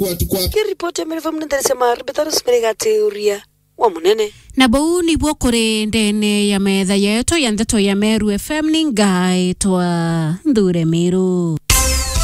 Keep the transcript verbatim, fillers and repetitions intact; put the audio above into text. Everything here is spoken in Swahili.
Kiripoti ameriva mnenderese maribitaro simerega teoria wa munene. Na bau ni bwokore ndene ya metha yeto ya ndeto ya Meru F M ni ngai twa Ndure Miru.